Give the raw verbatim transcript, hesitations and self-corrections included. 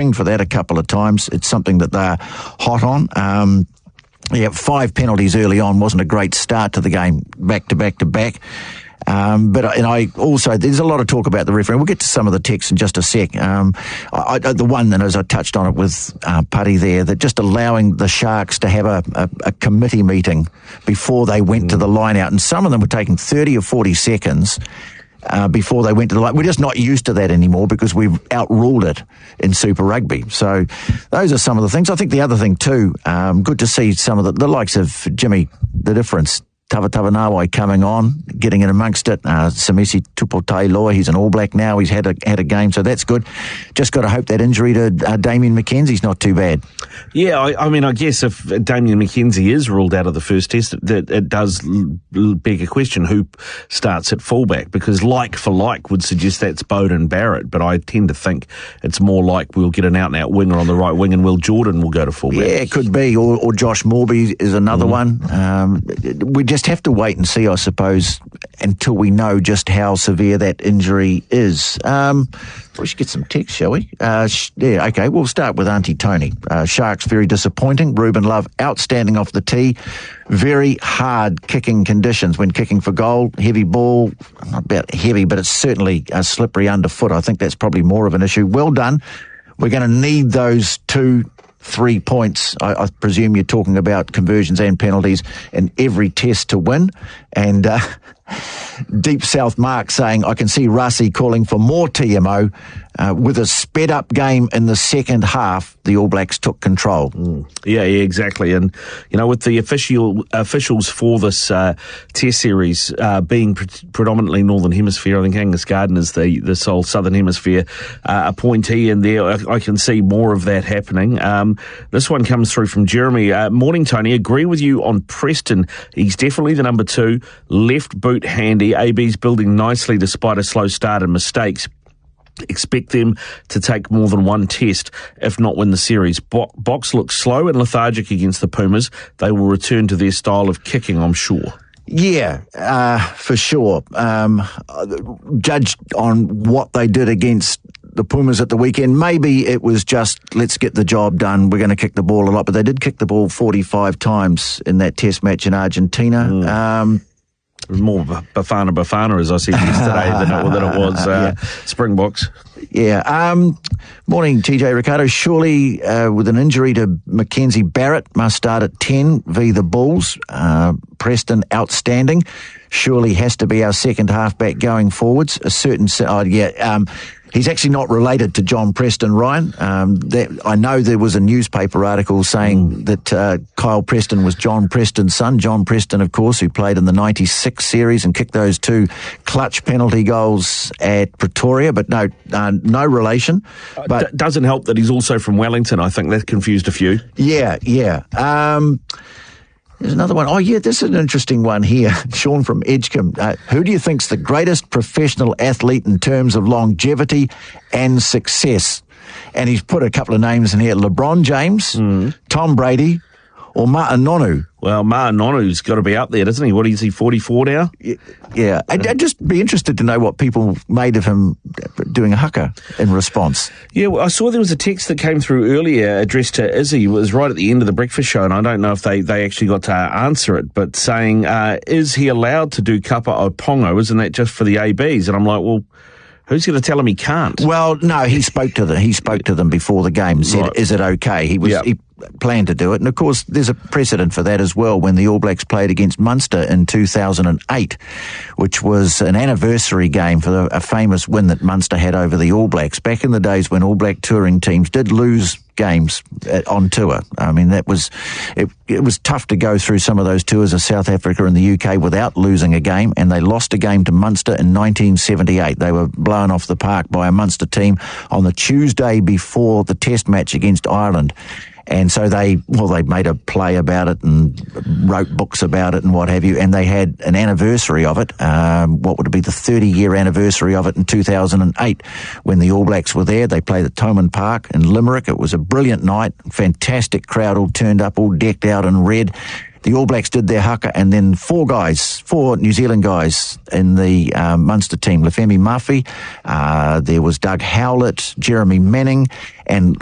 pinged for that a couple of times. It's something that they're hot on. Um, yeah, five penalties early on wasn't a great start to the game, back to back to back. Um, but and I also, there's a lot of talk about the referee. We'll get to some of the texts in just a sec. Um, I, I, the one, and as I touched on it with uh, Putty there, that just allowing the Sharks to have a, a, a committee meeting before they went mm. to the line out, and some of them were taking thirty or forty seconds uh, before they went to the line. We're just not used to that anymore because we've outruled it in Super Rugby. So those are some of the things. I think the other thing too, um, good to see some of the, the likes of Jimmy, the difference. Tavatavanawai coming on, getting in amongst it. Uh, Samisi Tupotai-Loa, he's an All Black now. He's had a had a game, so that's good. Just got to hope that injury to uh, Damien McKenzie's not too bad. Yeah, I, I mean, I guess if Damien McKenzie is ruled out of the first test, it, it does beg a question who starts at fullback, because like for like would suggest that's Beauden Barrett, but I tend to think it's more like we'll get an out-and-out winger on the right wing and Will Jordan will go to fullback. Yeah, it could be, or, or Josh Morby is another mm. one. Um, we just have to wait and see, I suppose, until we know just how severe that injury is. Um, we should get some text, shall we? Uh, sh- yeah, okay, we'll start with Auntie Tony. Uh, Sharks, very disappointing. Ruben Love, outstanding off the tee. Very hard kicking conditions when kicking for goal. Heavy ball, not about heavy, but it's certainly uh, slippery underfoot. I think that's probably more of an issue. Well done. We're going to need those two Three points. I, I presume you're talking about conversions and penalties in every test to win. And uh, Deep South Mark saying, I can see Rassi calling for more T M O. Uh, with a sped-up game in the second half, the All Blacks took control. Mm. Yeah, yeah, exactly. And, you know, with the official officials for this uh, test series uh, being pre- predominantly Northern Hemisphere, I think Angus Gardner is the, the sole Southern Hemisphere uh, appointee in there. I, I can see more of that happening. Um, this one comes through from Jeremy. Uh, Morning, Tony. Agree with you on Preston. He's definitely the number two. Left boot handy. A B's building nicely despite a slow start and mistakes. Expect them to take more than one test, if not win the series. Bo- Box looks slow and lethargic against the Pumas. They will return to their style of kicking, I'm sure. Yeah, uh, for sure. Um, judged on what they did against the Pumas at the weekend, maybe it was just, let's get the job done, we're going to kick the ball a lot. But they did kick the ball forty-five times in that test match in Argentina. Mm. Um More Bafana Bafana, as I said yesterday, than, it, than it was uh, yeah. Springboks. Yeah. Um, morning, T J Ricardo. Surely, uh, with an injury to Mackenzie Barrett, must start at ten v the Bulls. Uh, Preston, outstanding. Surely has to be our second halfback going forwards. A certain, oh, yeah. Um, He's actually not related to John Preston, Ryan. Um, that, I know there was a newspaper article saying mm. that uh, Kyle Preston was John Preston's son. John Preston, of course, who played in the ninety-six series and kicked those two clutch penalty goals at Pretoria, but no, uh, no relation. But uh, d- doesn't help that he's also from Wellington. I think that confused a few. Yeah, yeah. Um, There's another one. Oh, yeah, this is an interesting one here. Sean from Edgecombe. Uh, who do you think's the greatest professional athlete in terms of longevity and success? And he's put a couple of names in here. LeBron James, mm. Tom Brady, or Martin Nonu. Well, Martin Nonu's got to be up there, doesn't he? What is he, forty-four now? Yeah. yeah. I'd, I'd just be interested to know what people made of him doing a haka in response. Yeah, well, I saw there was a text that came through earlier addressed to Izzy. It was right at the end of the breakfast show, and I don't know if they, they actually got to answer it, but saying, uh, is he allowed to do kapa o pongo? Isn't that just for the A Bs? And I'm like, well, who's going to tell him he can't? Well, no, he spoke to them. He spoke to them before the game and said, right. Is it okay? He was yep. he planned to do it. And, of course, there's a precedent for that as well when the All Blacks played against Munster in two thousand eight, which was an anniversary game for the, a famous win that Munster had over the All Blacks. Back in the days when All Black touring teams did lose games on tour. I mean, that was it, it was tough to go through some of those tours of South Africa and the U K without losing a game, and they lost a game to Munster in nineteen seventy-eight. They were blown off the park by a Munster team on the Tuesday before the test match against Ireland. And so they, well, they made a play about it and wrote books about it and what have you, and they had an anniversary of it. Um, what would it be, the thirty-year anniversary of it in two thousand eight when the All Blacks were there. They played at Thomond Park in Limerick. It was a brilliant night, fantastic crowd, all turned up, all decked out in red. The All Blacks did their haka, and then four guys, four New Zealand guys in the um, Munster team. Lefemi Murphy, uh, there was Doug Howlett, Jeremy Manning, and